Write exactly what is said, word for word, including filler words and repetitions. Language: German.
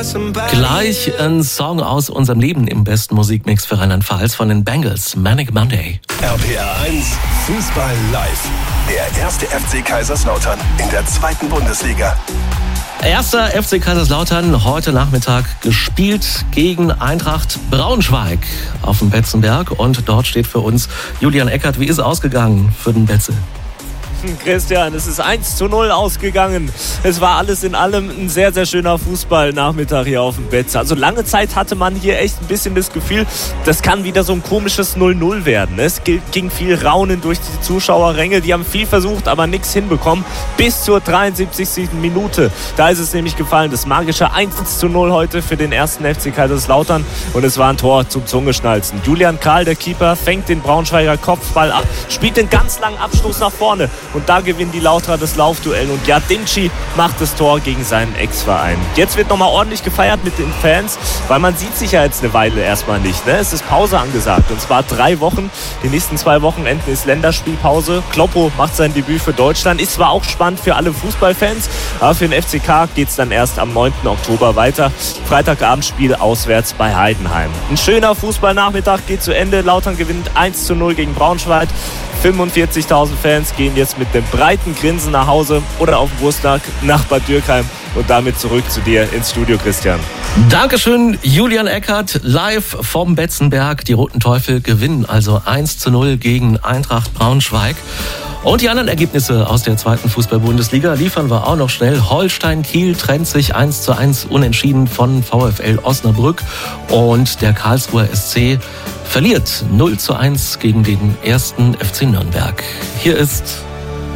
Gleich ein Song aus unserem Leben im besten Musikmix für Rheinland-Pfalz von den Bengals, Manic Monday. R P R eins, Fußball live. Der erste F C Kaiserslautern in der zweiten Bundesliga. Erster F C Kaiserslautern heute Nachmittag gespielt gegen Eintracht Braunschweig auf dem Betzenberg. Und dort steht für uns Julian Eckert. Wie ist es ausgegangen für den Betze? Christian, es ist eins zu null ausgegangen. Es war alles in allem ein sehr, sehr schöner Fußballnachmittag hier auf dem Betze. Also lange Zeit hatte man hier echt ein bisschen das Gefühl, das kann wieder so ein komisches null null werden. Es ging viel Raunen durch die Zuschauerränge. Die haben viel versucht, aber nichts hinbekommen. Bis zur dreiundsiebzigsten Minute. Da ist es nämlich gefallen. Das magische eins zu null heute für den ersten F C Kaiserslautern. Und es war ein Tor zum Zungeschnalzen. Julian Karl, der Keeper, fängt den Braunschweiger Kopfball ab, spielt den ganz langen Abstoß nach vorne. Und da gewinnen die Lauterer das Laufduell. Und Jadinci macht das Tor gegen seinen Ex-Verein. Jetzt wird nochmal ordentlich gefeiert mit den Fans, weil man sieht sich ja jetzt eine Weile erstmal nicht. Ne? Es ist Pause angesagt. Und zwar drei Wochen. Die nächsten zwei Wochenenden ist Länderspielpause. Kloppo macht sein Debüt für Deutschland. Ist zwar auch spannend für alle Fußballfans, aber für den F C K geht es dann erst am neunten Oktober weiter. Freitagabendspiel auswärts bei Heidenheim. Ein schöner Fußballnachmittag geht zu Ende. Lautern gewinnt eins zu null gegen Braunschweig. fünfundvierzigtausend Fans gehen jetzt mit dem breiten Grinsen nach Hause oder auf den Wurstag nach Bad Dürkheim. Und damit zurück zu dir ins Studio, Christian. Dankeschön, Julian Eckert, live vom Betzenberg. Die Roten Teufel gewinnen also eins zu null gegen Eintracht Braunschweig. Und die anderen Ergebnisse aus der zweiten Fußball-Bundesliga liefern wir auch noch schnell. Holstein Kiel trennt sich eins zu eins unentschieden von VfL Osnabrück. Und der Karlsruher S C verliert null zu eins gegen den ersten F C Nürnberg. Hier ist